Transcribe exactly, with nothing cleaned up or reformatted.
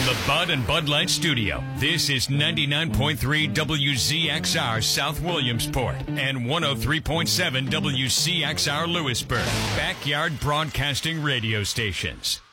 the Bud and Bud Light Studio, this is ninety-nine point three W Z X R South Williamsport and one oh three point seven W C X R Lewisburg, backyard broadcasting radio stations.